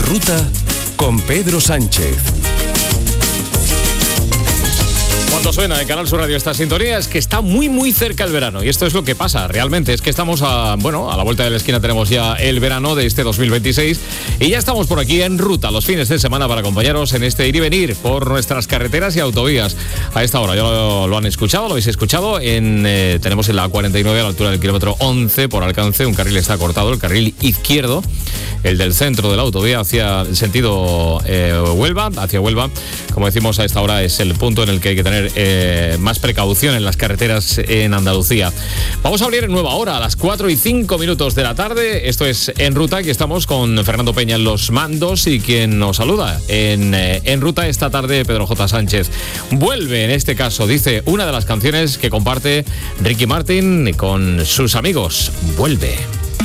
Ruta con Pedro Sánchez. Cuando suena en Canal Sur Radio esta sintonía es que está muy muy cerca el verano, y esto es lo que pasa realmente, es que estamos a la vuelta de la esquina tenemos ya el verano de este 2026 y ya estamos por aquí en ruta los fines de semana para acompañaros en este ir y venir por nuestras carreteras y autovías. A esta hora ya lo han escuchado, lo habéis escuchado, tenemos en la A49 a la altura del kilómetro 11 por alcance, un carril está cortado, el carril izquierdo, el del centro de la autovía hacia el sentido Huelva, como decimos a esta hora es el punto en el que hay que tener más precaución en las carreteras en Andalucía. Vamos a abrir en nueva hora a las 4:05 de la tarde. Esto es En Ruta, aquí estamos con Fernando Peña en los mandos y quien nos saluda en Ruta esta tarde, Pedro J. Sánchez. Vuelve, en este caso, dice una de las canciones que comparte Ricky Martin con sus amigos. Vuelve.